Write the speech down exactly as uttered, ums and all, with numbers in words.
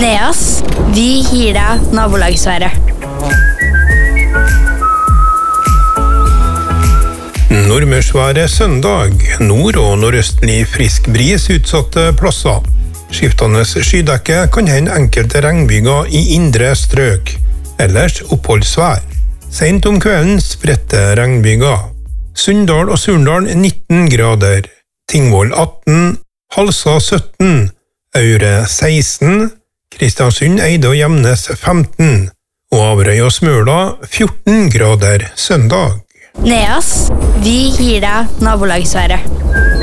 Neas, vi gir deg nabolagsværet. Nordmørsværet søndag, nord- og nordøstlig frisk bris utsatte plasser. Skiftende skydekke kan hende enkelte regnbyger i indre strøk, ellers oppholdsvær. Sent om kvelden spredte regnbyger. Sunndal og Surndal nitten grader, Tingvoll atten, Halsa sytten, Aure seksten, Kristiansund, Eide og Gjemnes femten, og Averøy og Smøla fjorten grader søndag. Neas, vi gir deg nabolagsværet.